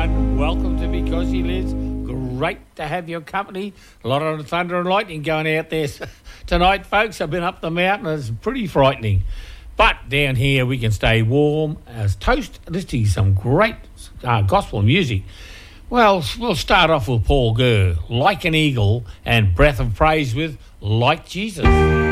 everyone. Welcome to Because He Lives. Great to have your company. A lot of thunder and lightning going out there tonight, folks. I've been up the mountain. It's pretty frightening. But down here, we can stay warm as toast, listening to some great gospel music. Well, we'll start off with Paul Gurr, Like an Eagle, and Breath of Praise with Like Jesus.